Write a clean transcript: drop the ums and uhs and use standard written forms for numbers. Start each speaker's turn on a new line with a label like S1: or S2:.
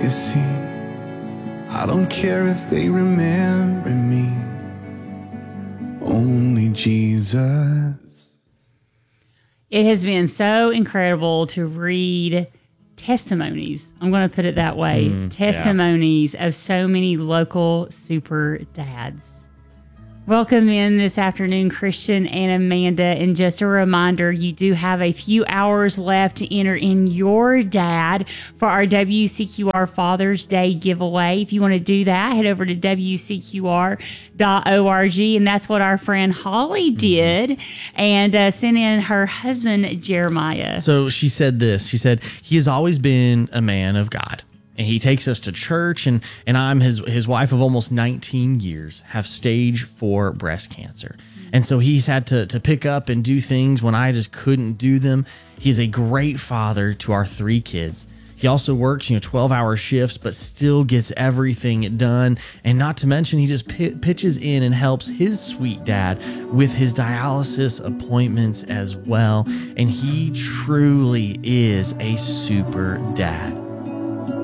S1: legacy. I don't care if they remember me, only Jesus.
S2: It has been so incredible to read testimonies. I'm going to put it that way. Testimonies of so many local super dads. Welcome in this afternoon, Christian and Amanda. And just a reminder, you do have a few hours left to enter in your dad for our WCQR Father's Day giveaway. If you want to do that, head over to WCQR.org. And that's what our friend Holly did, and sent in her husband, Jeremiah.
S3: So she said this. She said, he has always been a man of God. And he takes us to church, and I'm his wife of almost 19 years, have stage 4 breast cancer. And so he's had to pick up and do things when I just couldn't do them. He's a great father to our 3 kids. He also works, 12-hour shifts, but still gets everything done. And not to mention, he just pitches in and helps his sweet dad with his dialysis appointments as well. And he truly is a super dad.